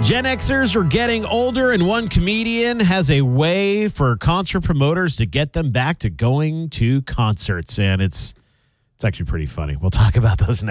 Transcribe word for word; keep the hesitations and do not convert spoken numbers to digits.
Gen Xers are getting older, and one comedian has a way for concert promoters to get them back to going to concerts, and it's it's actually pretty funny. We'll talk about those next.